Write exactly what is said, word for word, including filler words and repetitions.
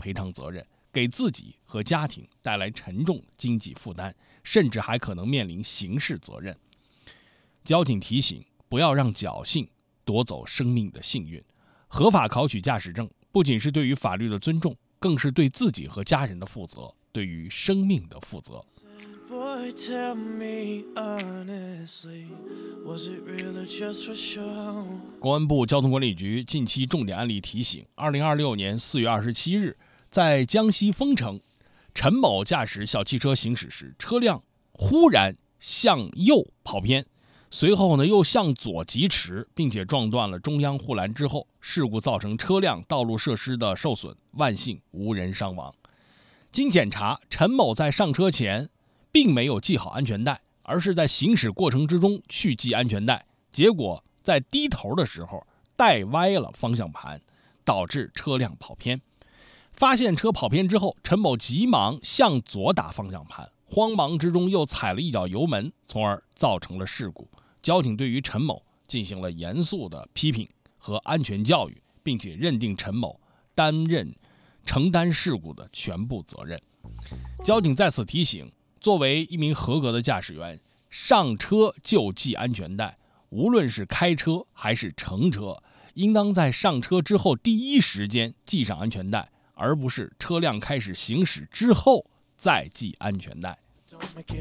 赔偿责任，给自己和家庭带来沉重经济负担，甚至还可能面临刑事责任。交警提醒，不要让侥幸夺走生命的幸运。合法考取驾驶证不仅是对于法律的尊重，更是对自己和家人的负责，对于生命的负责。Boy, tell me honestly, was it real or just for show? 公安部交通管理局近期重点案例提醒：二零二六年四月二十七日，在江西丰城，陈某驾驶小汽车行驶时，车辆忽然向右跑偏，随后呢又向左疾驰，并且撞断了中央护栏之后，事故造成车辆道路设施的受损，万幸无人伤亡。经检查，陈某在上车前并没有系好安全带，而是在行驶过程之中去系安全带，结果在低头的时候带歪了方向盘，导致车辆跑偏。发现车跑偏之后，陈某急忙向左打方向盘，慌忙之中又踩了一脚油门，从而造成了事故。交警对于陈某进行了严肃的批评和安全教育，并且认定陈某担任承担事故的全部责任。交警在此提醒，作为一名合格的驾驶员，上车就系安全带，无论是开车还是乘车，应当在上车之后第一时间系上安全带，而不是车辆开始行驶之后再系安全带。